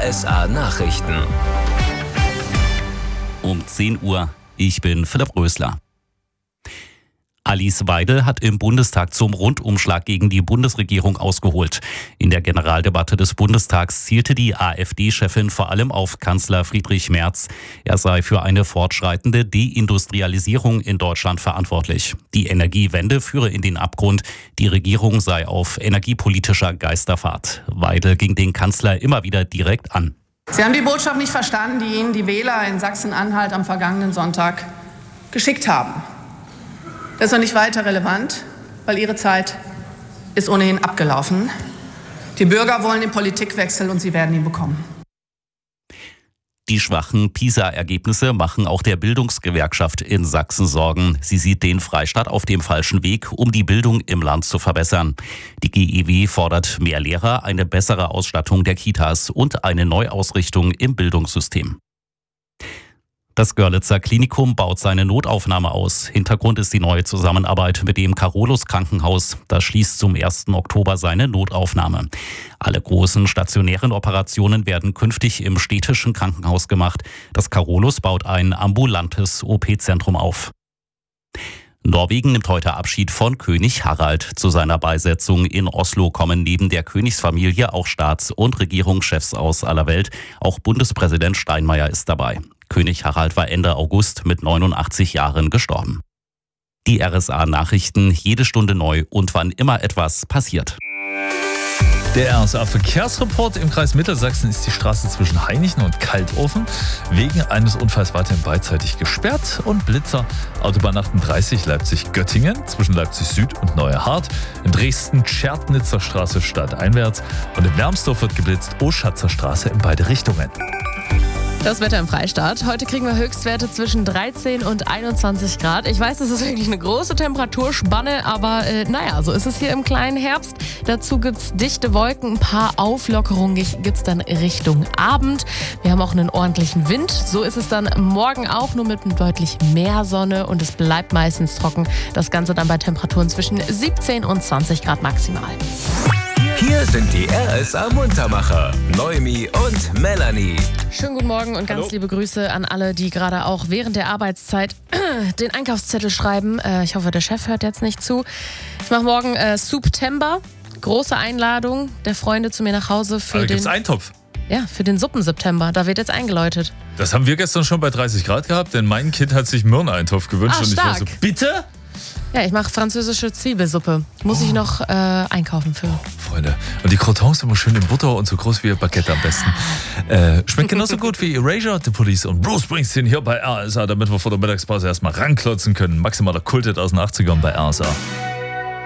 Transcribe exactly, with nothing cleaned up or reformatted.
S A Nachrichten. Um zehn Uhr. Ich bin Philipp Rösler. Alice Weidel hat im Bundestag zum Rundumschlag gegen die Bundesregierung ausgeholt. In der Generaldebatte des Bundestags zielte die AfD-Chefin vor allem auf Kanzler Friedrich Merz. Er sei für eine fortschreitende Deindustrialisierung in Deutschland verantwortlich. Die Energiewende führe in den Abgrund. Die Regierung sei auf energiepolitischer Geisterfahrt. Weidel ging den Kanzler immer wieder direkt an. Sie haben die Botschaft nicht verstanden, die Ihnen die Wähler in Sachsen-Anhalt am vergangenen Sonntag geschickt haben. Das ist noch nicht weiter relevant, weil Ihre Zeit ist ohnehin abgelaufen. Die Bürger wollen den Politikwechsel und sie werden ihn bekommen. Die schwachen PISA-Ergebnisse machen auch der Bildungsgewerkschaft in Sachsen Sorgen. Sie sieht den Freistaat auf dem falschen Weg, um die Bildung im Land zu verbessern. Die G E W fordert mehr Lehrer, eine bessere Ausstattung der Kitas und eine Neuausrichtung im Bildungssystem. Das Görlitzer Klinikum baut seine Notaufnahme aus. Hintergrund ist die neue Zusammenarbeit mit dem Carolus Krankenhaus. Das schließt zum ersten Oktober seine Notaufnahme. Alle großen stationären Operationen werden künftig im städtischen Krankenhaus gemacht. Das Carolus baut ein ambulantes O P-Zentrum auf. Norwegen nimmt heute Abschied von König Harald. Zu seiner Beisetzung in Oslo kommen neben der Königsfamilie auch Staats- und Regierungschefs aus aller Welt. Auch Bundespräsident Steinmeier ist dabei. König Harald war Ende August mit neunundachtzig Jahren gestorben. Die R S A-Nachrichten jede Stunde neu und wann immer etwas passiert. Der R S A-Verkehrsreport: Im Kreis Mittelsachsen ist die Straße zwischen Hainichen und Kaltofen wegen eines Unfalls weiterhin beidseitig gesperrt. Und Blitzer: Autobahn achtunddreißig Leipzig-Göttingen zwischen Leipzig Süd und Neuerhardt. In Dresden Scherdnitzer Straße stadteinwärts. Und in Wermsdorf wird geblitzt Oschatzer Straße in beide Richtungen. Das Wetter im Freistaat. Heute kriegen wir Höchstwerte zwischen dreizehn und einundzwanzig Grad. Ich weiß, das ist wirklich eine große Temperaturspanne, aber äh, naja, so ist es hier im kleinen Herbst. Dazu gibt's dichte Wolken, ein paar Auflockerungen gibt's dann Richtung Abend. Wir haben auch einen ordentlichen Wind. So ist es dann morgen auch, nur mit deutlich mehr Sonne und es bleibt meistens trocken. Das Ganze dann bei Temperaturen zwischen siebzehn und zwanzig Grad maximal. Hier sind die R S A-Muntermacher, Noemi und Melanie. Schönen guten Morgen und ganz Hallo. liebe Grüße an alle, die gerade auch während der Arbeitszeit den Einkaufszettel schreiben. Äh, ich hoffe, der Chef hört jetzt nicht zu. Ich mache morgen äh, September. Große Einladung der Freunde zu mir nach Hause für Aber den, gibt's Eintopf? ja, für den Suppen-September. Da wird jetzt eingeläutet. Das haben wir gestern schon bei dreißig Grad gehabt, denn mein Kind hat sich Möhreneintopf gewünscht. Ah, und ich war so, stark. bitte? Ja, ich mache französische Zwiebelsuppe. Muss ich noch äh, einkaufen für. Freunde. Und die Crotons immer schön in Butter und so groß wie ihr Baguette am besten. Äh, schmeckt genauso gut wie Erasure, The Police und Bruce Springsteen hier bei R S A, damit wir vor der Mittagspause erstmal ranklotzen können. Maximaler Kulthit aus den achtzigern bei R S A.